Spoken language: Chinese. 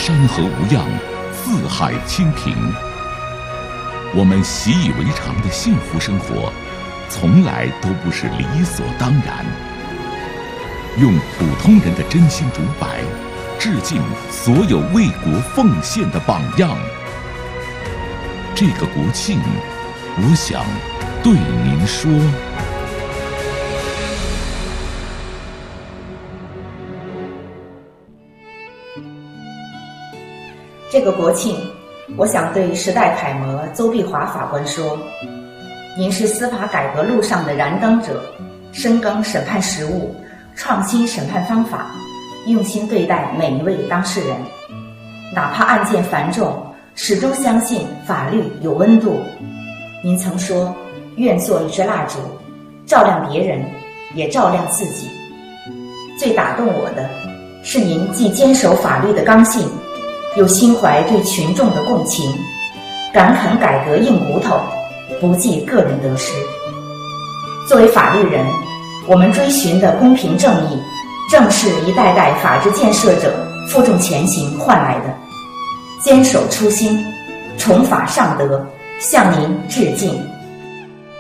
山河无恙，四海清平。我们习以为常的幸福生活，从来都不是理所当然。用普通人的真心独白，致敬所有为国奉献的榜样。这个国庆，我想对您说。 这个国庆，我想对时代楷模邹碧华法官说：您是司法改革路上的燃灯者，深耕审判实务，创新审判方法，用心对待每一位当事人。哪怕案件繁重，始终相信法律有温度。您曾说，愿做一支蜡烛，照亮别人，也照亮自己。最打动我的是您既坚守法律的刚性，又心怀对群众的共情，敢啃改革硬骨头，不计个人得失。作为法律人，我们追寻的公平正义，正是一代代法治建设者负重前行换来的。坚守初心，崇法尚德，向您致敬。